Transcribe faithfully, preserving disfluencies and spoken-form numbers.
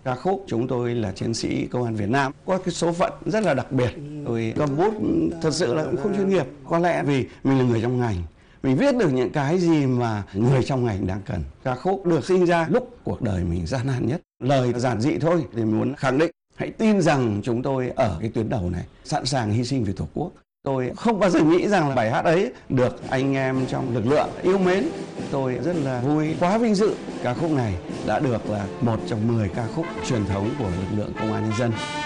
Ca khúc Chúng Tôi Là Chiến Sĩ Công an Việt Nam có cái số phận rất là đặc biệt. Tôi cầm bút thật sự là cũng không chuyên nghiệp. Có lẽ vì mình là người trong ngành, mình viết được những cái gì mà người trong ngành đang cần. Ca khúc được sinh ra lúc cuộc đời mình gian nan nhất. Lời giản dị thôi thì muốn khẳng định, hãy tin rằng chúng tôi ở cái tuyến đầu này, sẵn sàng hy sinh vì Tổ quốc. Tôi không bao giờ nghĩ rằng là bài hát ấy được anh em trong lực lượng yêu mến. Tôi rất là vui, quá vinh dự. Ca khúc này đã được là một trong mười ca khúc truyền thống của lực lượng công an nhân dân.